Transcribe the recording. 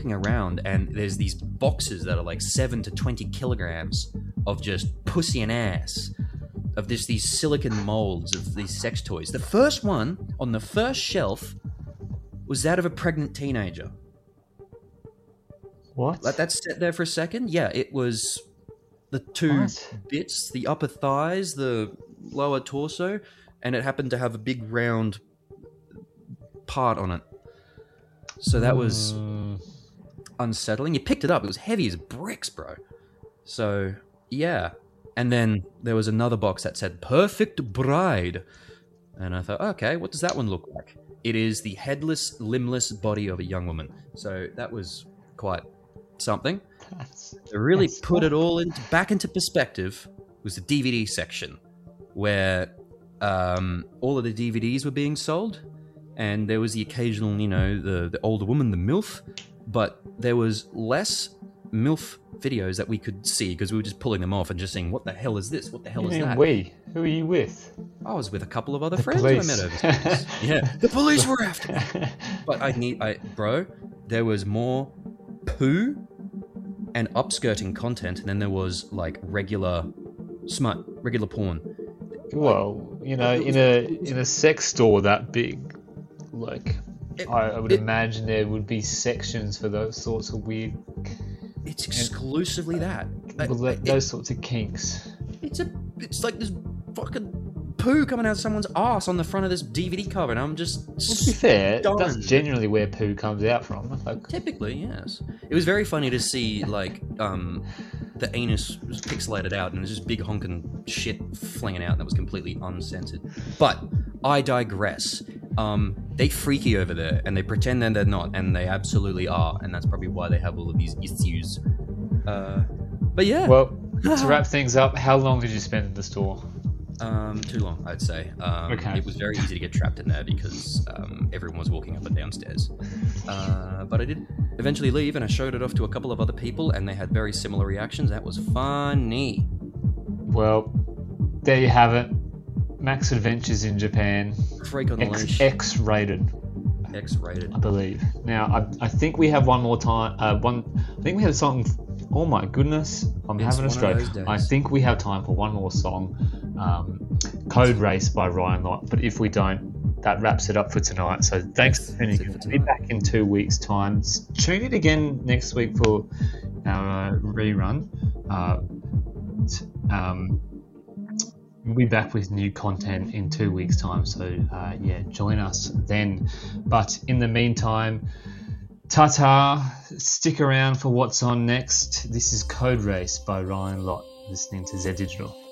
walking around, and there's these boxes that are like 7 to 20 kilograms of just pussy and ass, of these silicon molds of these sex toys. The first one on the first shelf was that of a pregnant teenager. What? Let that sit there for a second. Yeah, it was the two bits, the upper thighs, the lower torso, and it happened to have a big round part on it. So that was unsettling. You picked it up. It was heavy as bricks, bro. So, yeah. And then there was another box that said, Perfect Bride. And I thought, okay, what does that one look like? It is the headless, limbless body of a young woman. So that was quite something. To really put it all back into perspective was the DVD section, where all of the DVDs were being sold. And there was the occasional, you know, the older woman, the MILF, but there was less MILF videos that we could see because we were just pulling them off and just saying, what the hell is this? What the hell is that? We? Who are you with? I was with a couple of other friends who I met over this. Yeah, the police were after me. But bro, there was more poo and upskirting content than there was like regular porn. Well, you know, in a sex store that big, like, I would imagine there would be sections for those sorts of weird. It's exclusively that. Those sorts of kinks. It's like this fucking poo coming out of someone's ass on the front of this DVD cover, and I'm just. Well, to be fair, that's generally where poo comes out from. Like, typically, yes. It was very funny to see, like, the anus was pixelated out, and there's just big honking shit flinging out that was completely uncensored. But I digress. They freaky over there, and they pretend that they're not, and they absolutely are, and that's probably why they have all of these issues. But yeah. Well, to wrap things up, how long did you spend in the store? Too long, I'd say. Okay. It was very easy to get trapped in there because everyone was walking up and down stairs. But I did eventually leave, and I showed it off to a couple of other people, and they had very similar reactions. That was funny. Well, there you have it. Max Adventures in Japan. Freak on the leash. X-rated. X-rated. I believe. Now, I think we have one more time. I think we have a song. Oh my goodness, I'm having a stroke. I think we have time for one more song. Code Race by Ryan Lott. But if we don't, that wraps it up for tonight. So thanks for tuning in. We'll be back in 2 weeks' time. Tune in again next week for our rerun. We'll be back with new content in 2 weeks' time. So, join us then. But in the meantime, ta-ta, stick around for what's on next. This is Code Race by Ryan Lott, listening to Z Digital.